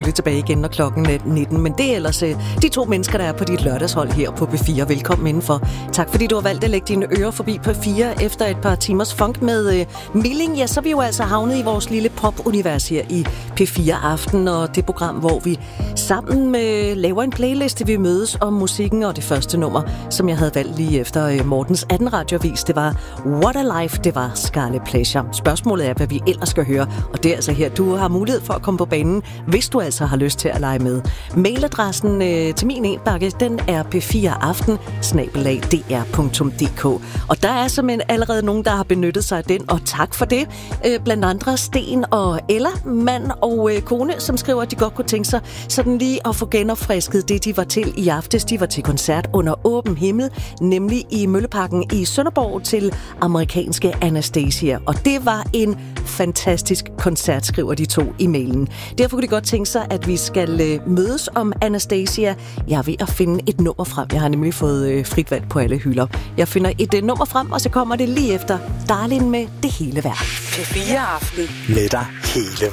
selvfølgelig tilbage igen, når klokken er 19. Men det er ellers de to mennesker, der er på dit lørdagshold her på P4. Velkommen indenfor. Tak fordi du har valgt at lægge dine ører forbi P4 efter et par timers funk med Milling. Ja, så er vi jo altså havnet i vores lille pop-univers her i P4 Aften, og det program, hvor vi sammen laver en playliste, vi mødes om musikken, og det første nummer, som jeg havde valgt lige efter Mortens 18 radioavis, det var What a Life, det var Scarlet Pleasure. Spørgsmålet er, hvad vi ellers skal høre, og det er altså her, du har mulighed for at komme på banen, hvis du altså har lyst til at lege med. Mailadressen til min indbakke, den er p4aften@dr.dk. Og der er simpelthen allerede nogen, der har benyttet sig af den, og tak for det. Blandt andre Sten og Ella, mand og kone, som skriver, at de godt kunne tænke sig sådan lige at få genopfrisket det, de var til i aftes. De var til koncert under åben himmel, nemlig i Mølleparken i Sønderborg til amerikanske Anastacia. Og det var en fantastisk koncert, skriver de to i mailen. Derfor kunne de godt tænke sig, at vi skal mødes om Anastacia. Jeg er ved at finde et nummer frem. Jeg har nemlig fået frit valg på alle hylder. Jeg finder et nummer frem, og så kommer det lige efter Darling med Det Hele Værd. P4 Aften med dig hele